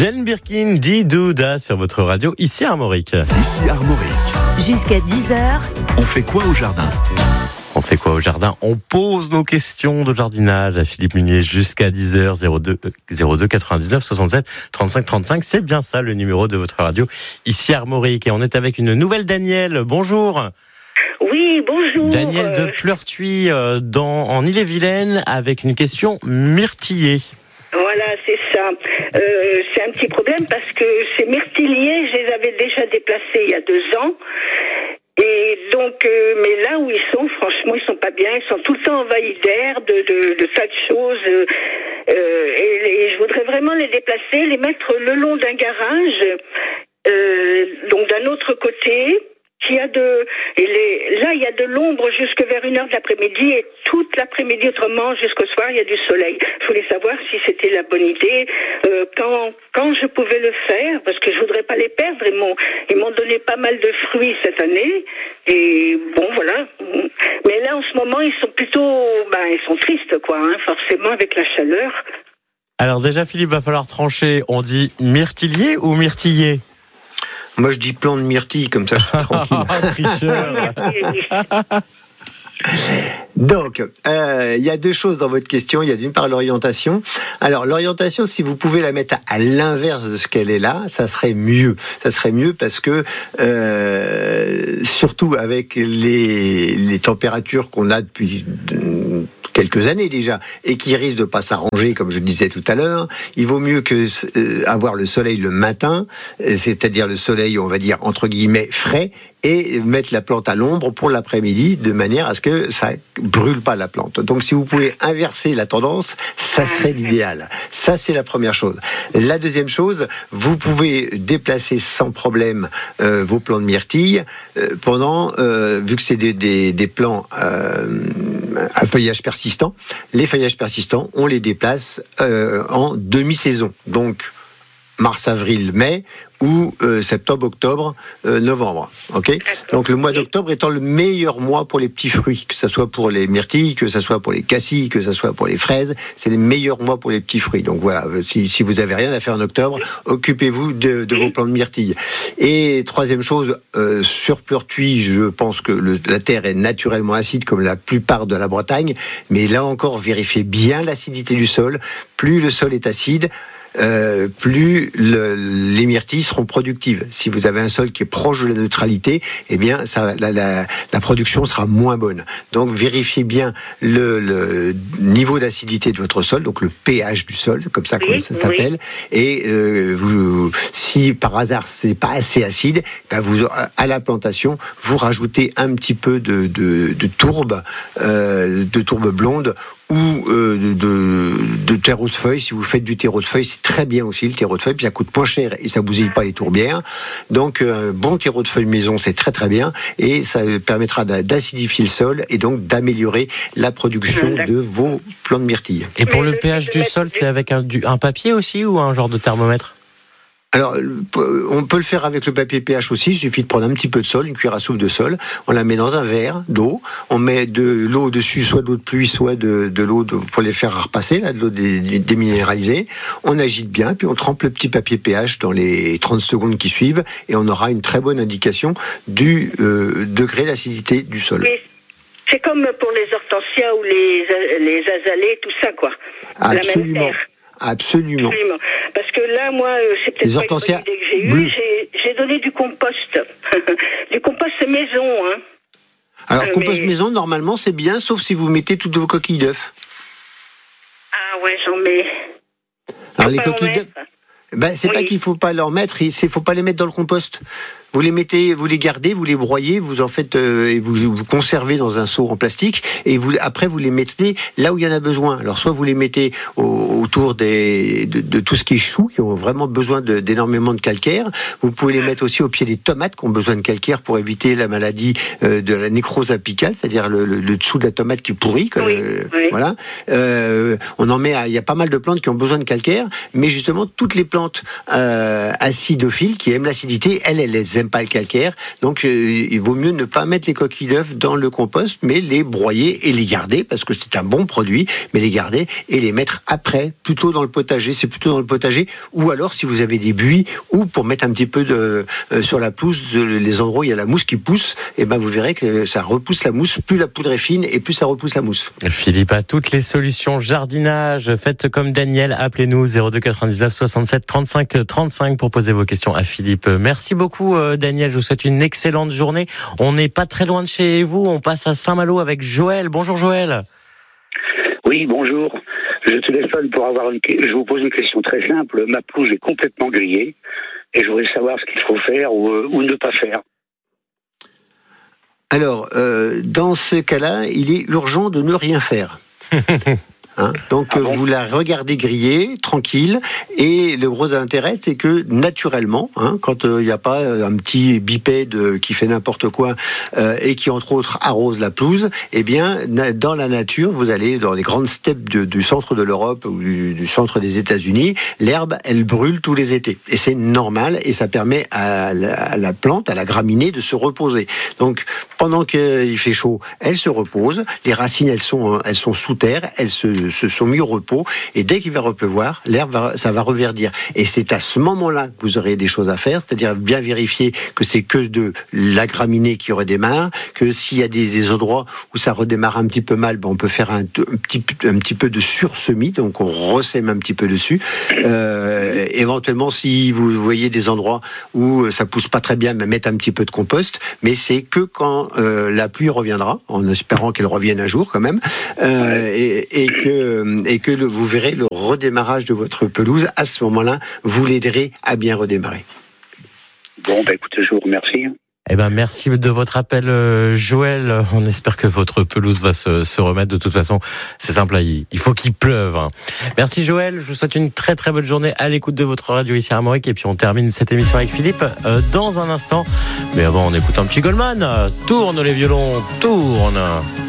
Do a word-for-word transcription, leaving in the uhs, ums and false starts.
Jane Birkin, Didouda sur votre radio, ici Armorique. Ici Armorique. Jusqu'à dix heures. On fait quoi au jardin ? On fait quoi au jardin ? On pose nos questions de jardinage à Philippe Munier jusqu'à dix heures, zéro deux quatre-vingt-dix-neuf soixante-sept trente-cinq trente-cinq. C'est bien ça le numéro de votre radio, ici Armorique. Et on est avec une nouvelle Danielle. Bonjour. Oui, bonjour. Danielle de Pleurtuis euh, dans, en Ille-et-Vilaine avec une question myrtillée. Voilà, c'est ça. Euh, c'est un petit problème parce que ces myrtilliers, je les avais déjà déplacés il y a deux ans. Et donc, euh, mais là où ils sont, franchement, ils sont pas bien. Ils sont tout le temps envahis d'air, de, de, de tas de choses. Euh, et, et je voudrais vraiment les déplacer, les mettre le long d'un garage, euh, donc d'un autre côté. Il y a de, et les, là, il y a de l'ombre jusque vers une heure de l'après-midi et toute l'après-midi, autrement, jusqu'au soir, il y a du soleil. Je voulais savoir si c'était la bonne idée, euh, quand, quand je pouvais le faire, parce que je voudrais pas les perdre. Ils m'ont, ils m'ont donné pas mal de fruits cette année. Et bon, voilà. Mais là, en ce moment, ils sont plutôt, ben, ils sont tristes, quoi, hein, forcément, avec la chaleur. Alors déjà, Philippe, va falloir trancher. On dit myrtillier ou myrtillé ? Moi, je dis plante de myrtille, comme ça, je suis tranquille. Tricheur. Donc, euh, il y a deux choses dans votre question. Il y a d'une part l'orientation. Alors, l'orientation, si vous pouvez la mettre à l'inverse de ce qu'elle est là, ça serait mieux. Ça serait mieux parce que, euh, surtout avec les, les températures qu'on a depuis quelques années déjà, et qui risquent de pas s'arranger, comme je disais tout à l'heure, il vaut mieux que euh, avoir le soleil le matin, c'est-à-dire le soleil, on va dire, entre guillemets, frais, et mettre la plante à l'ombre pour l'après-midi, de manière à ce que ça brûle pas la plante. Donc, si vous pouvez inverser la tendance, ça serait l'idéal. Ça, c'est la première chose. La deuxième chose, vous pouvez déplacer sans problème euh, vos plants de myrtille euh, pendant, euh, vu que c'est des, des, des plants euh, à feuillage persistant, les feuillages persistants, on les déplace euh, en demi-saison. Donc, mars, avril, mai, ou euh, septembre, octobre, euh, novembre. Okay ? Donc le mois d'octobre étant le meilleur mois pour les petits fruits, que ce soit pour les myrtilles, que ce soit pour les cassis, que ce soit pour les fraises, c'est les meilleurs mois pour les petits fruits. Donc voilà, si, si vous avez rien à faire en octobre, occupez-vous de, de vos plants de myrtilles. Et troisième chose, euh, sur Pleurtuis, je pense que le, la terre est naturellement acide comme la plupart de la Bretagne, mais là encore, vérifiez bien l'acidité du sol. Plus le sol est acide, Euh, plus le, les myrtilles seront productives. Si vous avez un sol qui est proche de la neutralité, eh bien, ça, la, la, la production sera moins bonne. Donc, vérifiez bien le, le niveau d'acidité de votre sol, donc le pH du sol, comme ça, comme ça s'appelle. Oui. Et euh, vous, si par hasard c'est pas assez acide, ben vous, à la plantation, vous rajoutez un petit peu de, de, de tourbe, euh, de tourbe blonde, ou euh, de, de, de terreau de feuilles. Si vous faites du terreau de feuilles, c'est très bien aussi le terreau de feuilles, puis ça coûte moins cher et ça bousille pas les tourbières. Donc un euh, bon terreau de feuilles maison, c'est très très bien et ça permettra d'acidifier le sol et donc d'améliorer la production de vos plants de myrtilles. Et pour le pH du sol, c'est avec un, du, un papier aussi ou un genre de thermomètre ? Alors, on peut le faire avec le papier pH aussi. Il suffit de prendre un petit peu de sol, une cuillère à soupe de sol. On la met dans un verre d'eau. On met de l'eau dessus, soit de l'eau de pluie, soit de, de l'eau de, pour les faire repasser, là, de l'eau dé, déminéralisée. On agite bien, puis on trempe le petit papier pH dans les trente secondes qui suivent, et on aura une très bonne indication du euh, degré d'acidité du sol. Oui. C'est comme pour les hortensias ou les, les azalées, tout ça, quoi. Absolument. La même terre. Absolument. Absolument. Parce que là, moi, c'est peut-être les pas une bonne idée que j'ai eue. J'ai, j'ai donné du compost. Du compost maison, hein. Alors, euh, compost mais... maison, normalement, c'est bien, sauf si vous mettez toutes vos coquilles d'œufs. Ah ouais, j'en mets. Alors, les coquilles d'œufs, ben, c'est oui. pas qu'il faut pas leur mettre, il faut pas les mettre dans le compost. Vous les mettez, vous les gardez, vous les broyez, vous en faites euh, et vous vous conservez dans un seau en plastique et vous après vous les mettez là où il y en a besoin. Alors soit vous les mettez au, autour des de, de tout ce qui est choux qui ont vraiment besoin de, d'énormément de calcaire. Vous pouvez les mettre aussi au pied des tomates qui ont besoin de calcaire pour éviter la maladie euh, de la nécrose apicale, c'est-à-dire le, le, le dessous de la tomate qui pourrit. Comme, oui, euh, oui. Voilà. Euh, on en met. Il y a pas mal de plantes qui ont besoin de calcaire, mais justement toutes les plantes euh, acidophiles qui aiment l'acidité, elles, elles aiment n'aiment pas le calcaire. Donc, euh, il vaut mieux ne pas mettre les coquilles d'œufs dans le compost, mais les broyer et les garder, parce que c'est un bon produit, mais les garder et les mettre après, plutôt dans le potager. C'est plutôt dans le potager, ou alors si vous avez des buis, ou pour mettre un petit peu de, euh, sur la pelouse, de, les endroits où il y a la mousse qui pousse, et ben vous verrez que ça repousse la mousse. Plus la poudre est fine, et plus ça repousse la mousse. Philippe a toutes les solutions jardinage. Faites comme Daniel, appelez-nous zéro deux quatre-vingt-dix-neuf soixante-sept trente-cinq trente-cinq pour poser vos questions à Philippe. Merci beaucoup Daniel, je vous souhaite une excellente journée. On n'est pas très loin de chez vous, on passe à Saint-Malo avec Joël. Bonjour Joël. Oui, bonjour. Je téléphone pour avoir une... Je vous pose une question très simple. Ma pelouse est complètement grillée et je voudrais savoir ce qu'il faut faire ou, ou ne pas faire. Alors, euh, dans ce cas-là, il est urgent de ne rien faire. Hein, donc ah bon vous la regardez griller, tranquille, et le gros intérêt c'est que naturellement, hein, quand il euh, n'y a pas un petit bipède qui fait n'importe quoi euh, et qui entre autres arrose la pelouse, eh bien dans la nature, vous allez dans les grandes steppes de, du centre de l'Europe ou du, du centre des États-Unis, l'herbe elle brûle tous les étés et c'est normal et ça permet à la, à la plante, à la graminée de se reposer. Donc pendant qu'il fait chaud, elle se repose, les racines elles sont elles sont sous terre, elles se se sont mis au repos et dès qu'il va repleuvoir, l'herbe va, ça va reverdir. Et c'est à ce moment-là que vous aurez des choses à faire, c'est-à-dire bien vérifier que c'est que de la graminée qui redémarre, que s'il y a des, des endroits où ça redémarre un petit peu mal, ben on peut faire un, un, petit, un petit peu de sursemis, donc on ressème un petit peu dessus. Euh, éventuellement, si vous voyez des endroits où ça pousse pas très bien, ben mettre un petit peu de compost, mais c'est que quand euh, la pluie reviendra, en espérant qu'elle revienne un jour quand même, euh, et, et que et que le, vous verrez le redémarrage de votre pelouse. À ce moment-là, vous l'aiderez à bien redémarrer. Bon, bah écoutez, je vous remercie. Eh ben, merci de votre appel, Joël. On espère que votre pelouse va se, se remettre. De toute façon, c'est simple, il, il faut qu'il pleuve. Merci, Joël. Je vous souhaite une très très bonne journée à l'écoute de votre radio ici à Armorique. Et puis, on termine cette émission avec Philippe euh, dans un instant. Mais avant, on écoute un petit Goldman. Tourne les violons, tourne.